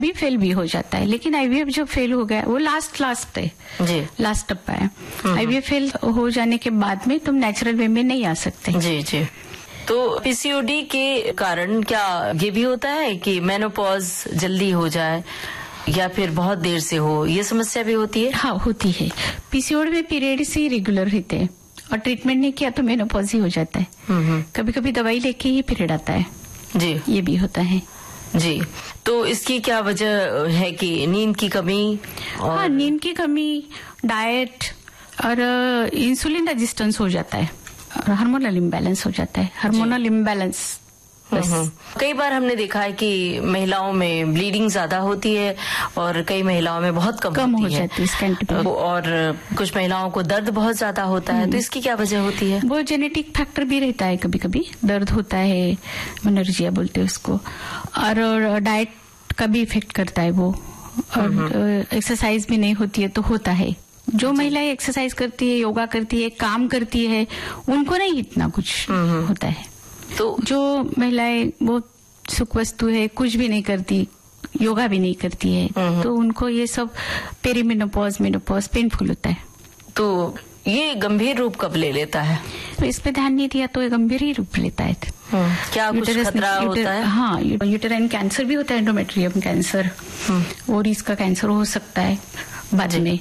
भी फेल भी हो जाता है, लेकिन आईवीएफ जो फेल हो गया वो लास्ट है जी, लास्ट टप्पा है। आईवीएफ फेल हो जाने के बाद में तुम नेचुरल वे में नहीं आ सकते। जी जी। तो पीसीओडी के कारण क्या ये भी होता है कि मेनोपॉज जल्दी हो जाए या फिर बहुत देर से हो, ये समस्या भी होती है? हाँ, होती है। पीसीओडी में पीरियड्स ही रेगुलर रहते हैं और ट्रीटमेंट नहीं किया तो मेनोपॉज ही हो जाता है। कभी कभी दवाई लेके ही पीरियड आता है जी, ये भी होता है जी। तो इसकी क्या वजह है कि नींद की कमी? हाँ, नींद की कमी, डाइट और इंसुलिन रेजिस्टेंस हो जाता है और हार्मोनल इम्बैलेंस हो जाता है। हार्मोनल इम्बैलेंस कई बार हमने देखा है कि महिलाओं में ब्लीडिंग ज्यादा होती है और कई महिलाओं में बहुत कम हो जाती है, और कुछ महिलाओं को दर्द बहुत ज्यादा होता है। तो इसकी क्या वजह होती है? वो जेनेटिक फैक्टर भी रहता है, कभी कभी दर्द होता है, मेनर्जिया बोलते हैं उसको, और डाइट का भी इफेक्ट करता है वो, और एक्सरसाइज भी नहीं होती है तो होता है। जो महिलाएं एक्सरसाइज करती है, योगा करती है, काम करती है, उनको नहीं इतना कुछ होता है। तो जो महिलाएं वो सुख वस्तु है, कुछ भी नहीं करती, योगा भी नहीं करती है, तो उनको ये सब पेरीमेनोपॉज, मेनोपॉज पेनफुल होता है। तो ये गंभीर रूप कब ले लेता है? तो इस पे ध्यान नहीं दिया तो ये गंभीर ही रूप लेता है। क्या कुछ खतरा होता है? हाँ, यूटेराइन कैंसर भी होता है, एंडोमेट्रियम कैंसर, ओवरीज का कैंसर हो सकता है बाद में,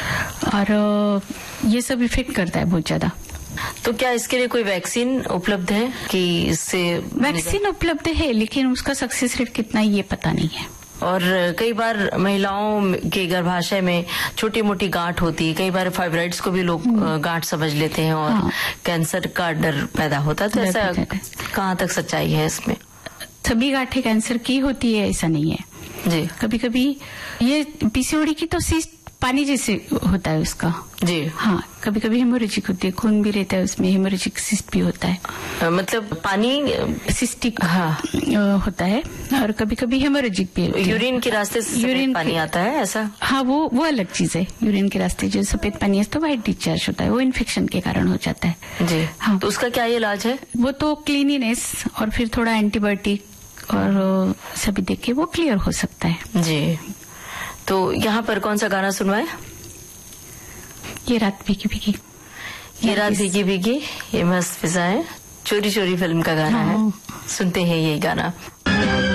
और ये सब इफेक्ट करता है बहुत ज्यादा। तो क्या इसके लिए कोई वैक्सीन उपलब्ध है कि इससे? वैक्सीन उपलब्ध है, लेकिन उसका सक्सेस रेट कितना ये पता नहीं है। और कई बार महिलाओं के गर्भाशय में छोटी मोटी गांठ होती है, कई बार फाइब्राइड्स को भी लोग गांठ समझ लेते हैं और कैंसर का डर पैदा होता है। तो ऐसा कहाँ तक सच्चाई है इसमें? सभी गांठें कैंसर की होती है ऐसा नहीं है जी। कभी कभी ये पीसीओडी की तो सिस्ट पानी जैसे होता है उसका जी। हाँ, कभी कभी हेमोरेजिक होती है, खून भी रहता है उसमें, हेमोरेजिक सिस्ट भी होता है। मतलब पानी सिस्टिक होता है, और कभी कभी हेमोरेजिक भी होती है। यूरिन के रास्ते से यूरिन पानी आता है ऐसा? हाँ, वो अलग चीज है। यूरिन के रास्ते जो सफेद पानी है तो व्हाइट डिस्चार्ज होता है, वो इन्फेक्शन के कारण हो जाता है जी। हाँ, तो उसका क्या इलाज है? वो तो क्लीनिनेस और फिर थोड़ा एंटीबायोटिक और सभी देख के वो क्लियर हो सकता है जी। तो यहाँ पर कौन सा गाना सुनवाए? ये रात भीगी भीगी, ये रात भीगी भीगी, ये मस्त फिजाएं, चोरी चोरी फिल्म का गाना है। सुनते हैं ये गाना।